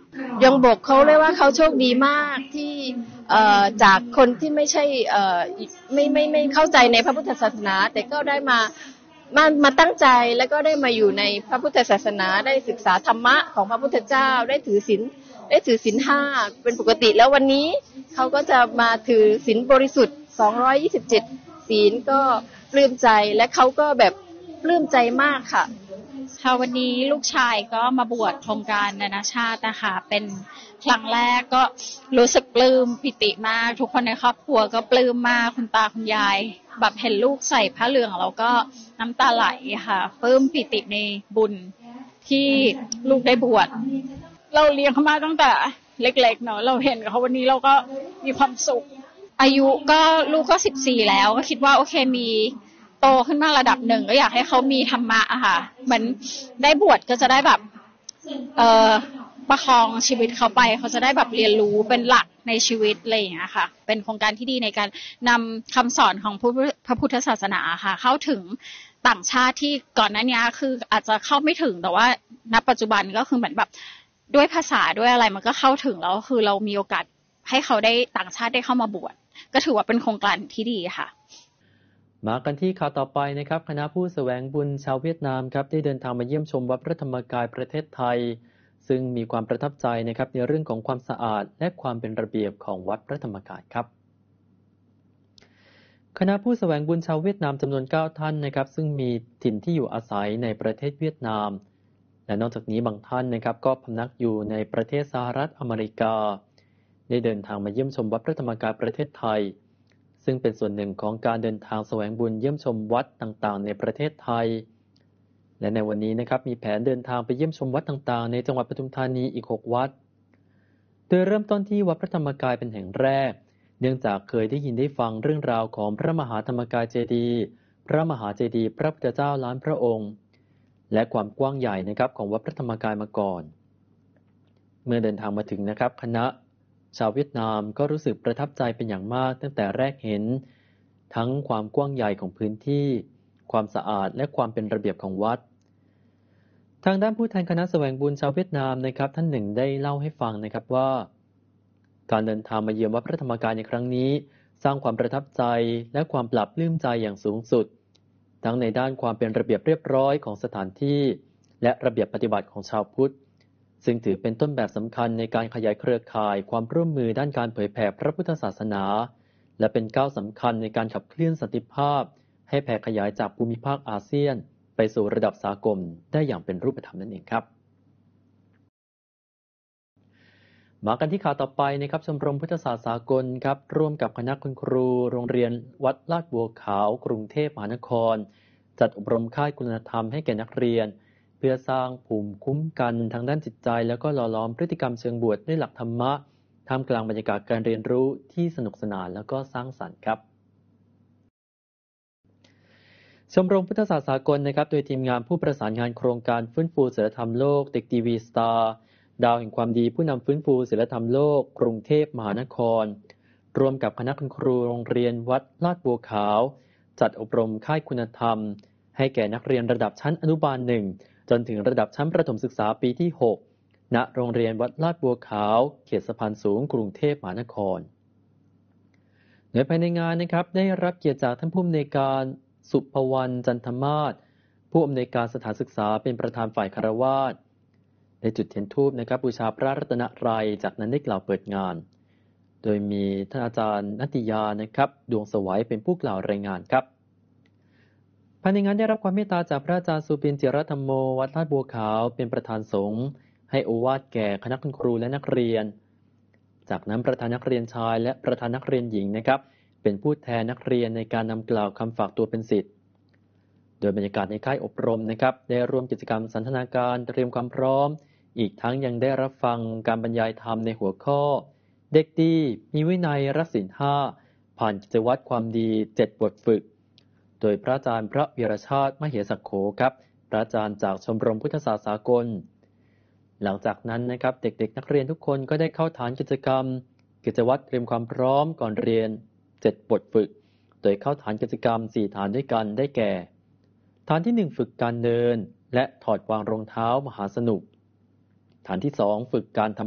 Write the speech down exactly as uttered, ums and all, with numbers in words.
ยังบอกเขาเลยว่าเขาโชคดีมากที่จากคนที่ไม่ใช่ไม่ไม่ไม่เข้าใจในพระพุทธศาสนาแต่ก็ได้มามามาตั้งใจแล้วก็ได้มาอยู่ในพระพุทธศาสนาได้ศึกษาธรรมะของพระพุทธเจ้าได้ถือศีลได้ถือศีลห้าเป็นปกติแล้ววันนี้เขาก็จะมาถือศีลบริสุทธิ์สองร้อยยี่สิบเจ็ดศีลก็ปลื้มใจและเขาก็แบบปลื้มใจมากค่ะค่ะวันนี้ลูกชายก็มาบวชโครงการนานาชาตินะคะเป็นครั้งแรกก็รู้สึกปลื้มปิติมากทุกคนในครอบครัวก็ปลื้มมากคุณตาคุณยายแบบเห็นลูกใส่ผ้าเหลืองแล้วก็น้ำตาไหลค่ะปลื้มปิติในบุญที่ลูกได้บวชเราเลี้ยงเขามาตั้งแต่เล็กๆเนาะเราเห็นเขาวันนี้เราก็มีความสุขอายุก็ลูกก็สิบสี่แล้วก็คิดว่าโอเคมีโตขึ้นมาระดับหนึ่งก็อยากให้เขามีธรรมะอะค่ะเหมือนได้บวชก็จะได้แบบเอ่อประคองชีวิตเขาไปเขาจะได้แบบเรียนรู้เป็นหลักในชีวิตอะไรอย่างเงี้ยค่ะเป็นโครงการที่ดีในการนำคำสอนของพระพุทธศาสนาค่ะเข้าถึงต่างชาติที่ก่อนหน้านี้คืออาจจะเข้าไม่ถึงแต่ว่าณปัจจุบันก็คือเหมือนแบบด้วยภาษาด้วยอะไรมันก็เข้าถึงแล้วคือเรามีโอกาสให้เขาได้ต่างชาติได้เข้ามาบวชก็ถือว่าเป็นโครงการที่ดีค่ะมากันที่ข่าวต่อไปนะครับคณะผู้แสวงบุญชาวเวียดนามครับได้เดินทางมาเยี่ยมชมวัดพระธรรมกายประเทศไทยซึ่งมีความประทับใจนะครับในเรื่องของความสะอาดและความเป็นระเบียบของวัดพระธรรมกายครับคณะผู้แสวงบุญชาวเวียดนามจำนวนเก้าท่านนะครับซึ่งมีถิ่นที่อยู่อาศัยในประเทศเวียดนามและนอกจากนี้บางท่านนะครับก็พำนักอยู่ในประเทศสหรัฐอเมริกาได้เดินทางมาเยี่ยมชมวัดพระธรรมกายประเทศไทยซึ่งเป็นส่วนหนึ่งของการเดินทางแสวงบุญเยี่ยมชมวัดต่างๆในประเทศไทยและในวันนี้นะครับมีแผนเดินทางไปเยี่ยมชมวัดต่างๆในจังหวัดปทุมธานีอีกหกวัดโดยเริ่มต้นที่วัดพระธรรมกายเป็นแห่งแรกเนื่องจากเคยได้ยินได้ฟังเรื่องราวของพระมหาธรรมกายเจดีย์พระมหาเจดีย์พระพุทธเจ้าล้านพระองค์และความกว้างใหญ่นะครับของวัดพระธรรมกายมาก่อนเมื่อเดินทางมาถึงนะครับคณะชาวเวียดนามก็รู้สึกประทับใจเป็นอย่างมากตั้งแต่แรกเห็นทั้งความกว้างใหญ่ของพื้นที่ความสะอาดและความเป็นระเบียบของวัดทางด้านผู้แทนคณะแสวงบุญชาวเวียดนามนะครับท่านหนึ่งได้เล่าให้ฟังนะครับว่าการเดินทางมาเยือนวัดพระธรรมกายในครั้งนี้สร้างความประทับใจและความปลาบปลื้มใจอย่างสูงสุดทั้งในด้านความเป็นระเบียบเรียบร้อยของสถานที่และระเบียบปฏิบัติของชาวพุทธซึ่งถือเป็นต้นแบบสำคัญในการขยายเครือข่ายความร่วมมือด้านการเผยแผ่พระพุทธศาสนาและเป็นก้าวสำคัญในการขับเคลื่อนสันติภาพให้แผ่ขยายจากภูมิภาคอาเซียนไปสู่ระดับสากลได้อย่างเป็นรูปธรรมนั่นเองครับมากันที่ข่าวต่อไปนะครับชมรมพุทธศาสตร์สากลครับร่วมกับคณะคุณครูโรงเรียนวัดลาดบัวขาวกรุงเทพมหานครจัดอบรมค่ายคุณธรรมให้แก่นักเรียนเพื่อสร้างภูมิคุ้มกันทางด้านจิตใจแล้วก็หล่อหลอมพฤติกรรมเชิงบวชด้วยหลักธรรมะท่ามกลางบรรยากาศการเรียนรู้ที่สนุกสนานแล้วก็สร้างสรรค์ครับชมรมพุทธศาสตร์สากลนะครับโดยทีมงานผู้ประสานงานโครงการฟื้นฟูศีลธรรมโลกเด็กทีวีสตาร์ดาวแห่งความดีผู้นำฟื้นฟูศีลธรรมโลกกรุงเทพมหานครร่วมกับคณะคุณครูโรงเรียนวัดลาดบัวขาวจัดอบรมค่ายคุณธรรมให้แก่นักเรียนระดับชั้นอนุบาลหนึ่งจนถึงระดับชั้นประถมศึกษาปีที่หกณโรงเรียนวัดลาดบัวขาวเขตสะพานสูงกรุงเทพมหานครโดยภายในงานนะครับได้รับเกียรติจากท่านผู้อำนวยการสุภวรรณจันทมาศผู้อำนวยการสถานศึกษาเป็นประธานฝ่ายคฤหัสถ์ได้จุดเทียนธูปนะครับบูชาพระรัตนตรัยจากนั้นได้กล่าวเปิดงานโดยมีท่านอาจารย์นัตติยานะครับดวงสวัยเป็นผู้กล่าวรายงานครับภายในงานได้รับความเมตตาจากพระอาจารย์สุปินจิรธรรมโมวัดลาดบัวขาวเป็นประธานสงฆ์ให้โอวาทแก่คณะคุณครูและนักเรียนจากนั้นประธานนักเรียนชายและประธานนักเรียนหญิงนะครับเป็นผู้แทนนักเรียนในการนำกล่าวคำฝากตัวเป็นศิษย์โดยบรรยากาศในค่ายอบรมนะครับได้ร่วมกิจกรรมสันทนาการเตรียมความพร้อมอีกทั้งยังได้รับฟังการบรรยายธรรมในหัวข้อเด็กดีมีวินัยรักศีลห้าผ่านกิจวัตรความดีเจ็ดบทฝึกโดยพระอาจารย์พระวีรชาติมเหสักโขครับพระอาจารย์จากชมรมพุทธศาสตร์สากลหลังจากนั้นนะครับเด็กๆนักเรียนทุกคนก็ได้เข้าฐานกิจกรรมกิจวัตรเตรียมความพร้อมก่อนเรียนเจ็ดบทฝึกโดยเข้าฐานกิจกรรมสี่ฐานด้วยกันได้แก่ฐานที่หนึ่งฝึกการเดินและถอดวางรองเท้ามหาสนุกฐานที่สองฝึกการทำ